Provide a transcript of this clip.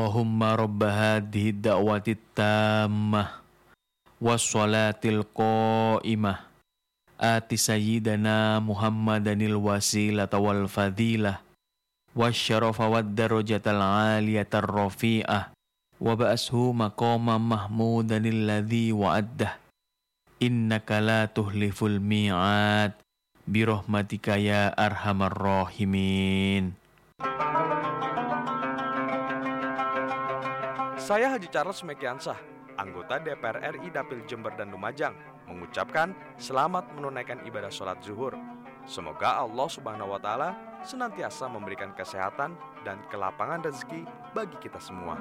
Allahumma rabba hadhihi da'wati tammah wassalatil qa'imah ati sayyidana Muhammadanil wasilata wal fadilah wasyarafa wad darajatal aliyatar rafi'ah wa ba'ashu maqama mahmudanil ladzi wa'addah innaka la tuhliful mi'ad birahmatika ya arhamar rahimin. Saya Haji Charles Mekiansah, anggota DPR RI Dapil Jember dan Lumajang, mengucapkan selamat menunaikan ibadah sholat zuhur. Semoga Allah Subhanahu wa Ta'ala senantiasa memberikan kesehatan dan kelapangan rezeki bagi kita semua.